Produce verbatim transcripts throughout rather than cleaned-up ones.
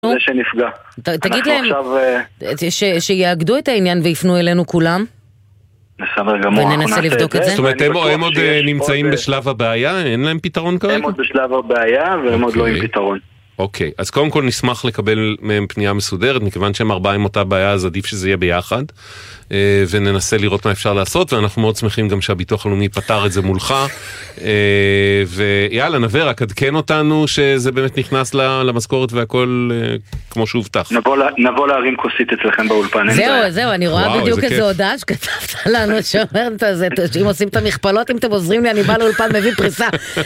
זה שנפגע. תגיד להם שיאגדו את העניין ויפנו אלינו כולם. בסדר גמור. וננסה לבדוק את זה. זאת אומרת, הם עוד נמצאים בשלב הבעיה? אין להם פתרון כרגע? הם עוד בשלב הבעיה והם עוד לא עם פתרון. אוקיי, אז קודם כל נשמח לקבל מהם פנייה מסודרת, מכיוון שהם ארבעה עם אותה בעיה, אז עדיף שזה יהיה ביחד, וננסה לראות מה אפשר לעשות, ואנחנו מאוד שמחים גם שהביטוח הלאומי פתר את זה מולך, ויאללה, נווה, רק עדכן אותנו שזה באמת נכנס למשכורת והכל כמו שהובטח. נבוא להרים כוסית אצלכם באולפן. זהו, זהו, אני רואה בדיוק איזו הודעה שכתבת לנו, שאומרת, אם עושים את המכפלות, אם אתם עוזרים לי, אני בא לאולפן, מביא פריסה.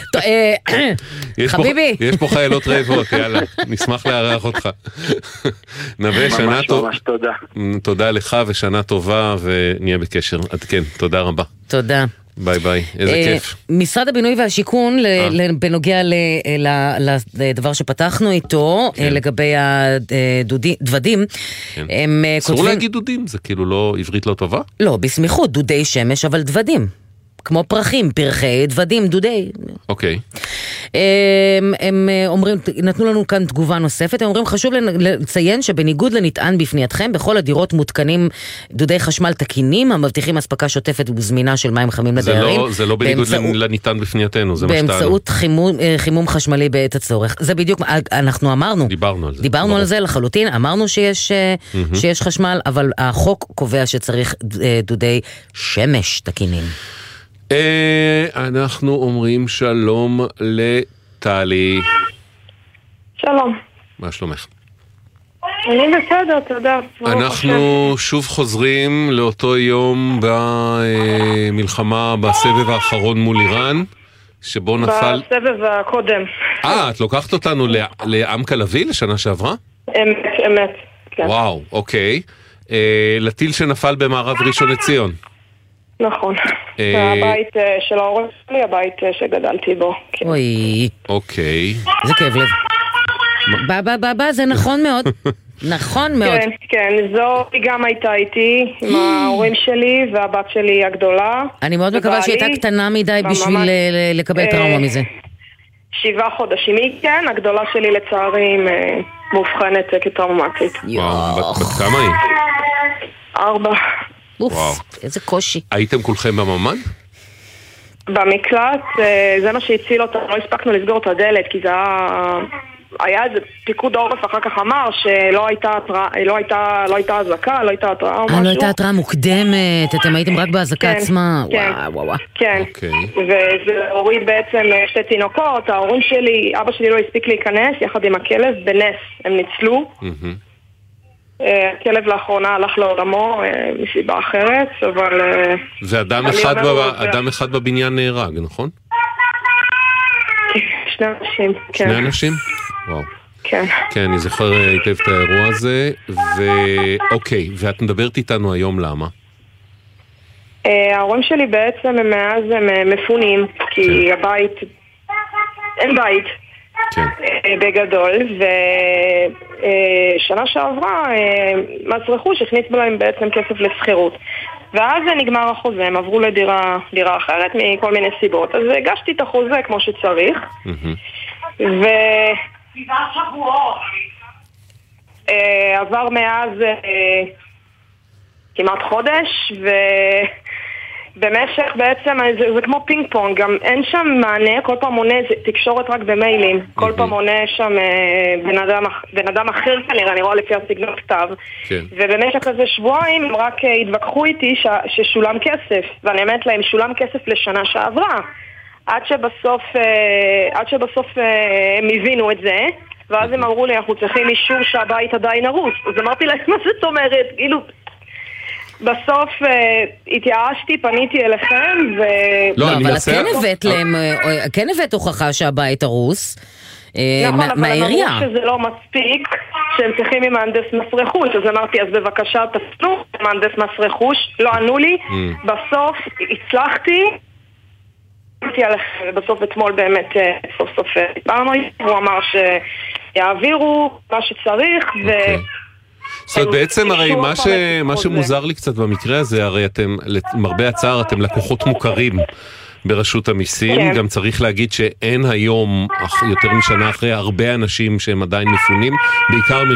חביבי. יש פה חיילות רעבות, יאללה, נשמח לארח אותך. נווה, שנה טובה. תודה. תודה לך ושנה טובה, ונהיה בקשר. עד כן, תודה רבה. תודה. ביי ביי, איזה כיף. משרד הבינוי והשיכון, בנוגע לדבר שפתחנו איתו, לגבי הדוודים, אסור להגיד דודים, זה כאילו לא עברית לא טובה? לא, בסמיכות, דודי שמש, אבל דוודים. כמו פרחים, פרחי, דוודים, דודי. אוקיי. הם, הם אומרים, נתנו לנו כאן תגובה נוספת, הם אומרים, חשוב לציין שבניגוד לנטען בפנייתכם, בכל הדירות מותקנים דודי חשמל תקינים, המבטיחים הספקה שוטפת וזמינה של מים חמים לדיירים. לא, זה לא בניגוד לנטען בפנייתנו, זה מה שטענו. באמצעות חימום, חימום חשמלי בעת הצורך. זה בדיוק, אנחנו אמרנו. דיברנו על זה. דיברנו על זה לחלוטין, אמרנו שיש, שיש חשמל, אבל החוק קובע שצריך דודי שמש תקינים. אנחנו אומרים שלום לטלי. שלום. מה שלומך? אני בסדר, תודה. אנחנו שוב חוזרים לאותו יום במלחמה בסבב האחרון מול איראן, שבו נפל... בסבב הקודם. אה, את לוקחת אותנו לעמקה לביא לשנה שעברה? אמת, אמת. וואו, אוקיי. לטיל שנפל במערב ראשון לציון. נכון, זה הבית של ההורים שלי, הבית שגדלתי בו. אוי, אוקיי. זה כאב לב. בא, בא, בא, בא, זה נכון מאוד. נכון מאוד. כן, כן, זו גם הייתה איתי עם ההורים שלי והבת שלי הגדולה. אני מאוד מקווה שהיא הייתה קטנה מדי בשביל לקבל טראומה מזה. שבעה חודשים, היא כן, הגדולה שלי לצערי מאובחנת כטראומטית. וואו, בת כמה היא? ארבע. אוף, איזה קושי. הייתם כולכם בממ"ד? במקלט, זה מה שהציל אותה, לא הספקנו לסגור את הדלת, כי זה היה... היה איזה פיקוד העורף אחר כך אמר שלא הייתה התראה, לא הייתה, לא הייתה הזקה, לא הייתה התראה או משהו. לא הייתה התראה מוקדמת, אתם הייתם רק בהזקה עצמה. כן, וואו, וואו. כן. וזה הוריד בעצם שתי תינוקות, ההורים שלי, אבא שלי לא הספיק להיכנס, יחד עם הכלב, בנס הם ניצלו. הכלב לאחרונה הלך לעולמו מסיבה אחרת, אבל... ואדם אחד בבניין נהרג, נכון? שני אנשים, כן. שני אנשים? וואו. כן. כן, אני זוכר היטב את האירוע הזה, ואוקיי, ואת מדברת איתנו היום למה? ההורים שלי בעצם הם מאז הם מפונים, כי הבית... אין בית. כן. בגדול, ושנה שעברה מס רכוש הכניס בלהם בעצם כסף לסחירות, ואז נגמר החוזה, הם עברו לדירה דירה אחרת מכל מיני סיבות, אז הגשתי את החוזה כמו שצריך, ו... עבר מאז כמעט חודש, ו... במשך בעצם, זה, זה כמו פינג פונג, גם אין שם מענה, כל פעם עונה, זה תקשורת רק במיילים, כל פעם עונה שם בן אדם, בן אדם אחר כנראה, אני רואה לפי הסגנון כתב, כן. ובמשך איזה שבועיים הם רק התווכחו איתי ש, ששולם כסף, ואני אמרת להם, שולם כסף לשנה שעברה, עד שבסוף, עד שבסוף הם הבינו את זה, ואז הם אמרו לי, אנחנו צריכים אישור שהבית עדיין הרוס, אז אמרתי להם, מה זאת אומרת, כאילו... בסוף התייאשתי, פניתי אליכם ו... לא, אבל את כן הבאת להם, כן הבאת הוכחה שהבית הרוס מהעירייה. נכון, אבל הם אמרו שזה לא מספיק, שהם צריכים עם מהנדס מס רכוש, אז אמרתי, אז בבקשה תפנו מהנדס מס רכוש, לא ענו לי, בסוף הצלחתי, בסוף אתמול באמת סוף סוף דיברנו, הוא אמר שיעבירו מה שצריך ו... זאת אומרת, בעצם הרי מה שמוזר לי קצת במקרה הזה, הרי אתם, למרבה הצער, אתם לקוחות מוכרים ברשות המיסים. כן. גם צריך להגיד שאין היום, יותר משנה אחרי, הרבה אנשים שהם עדיין מפונים, בעיקר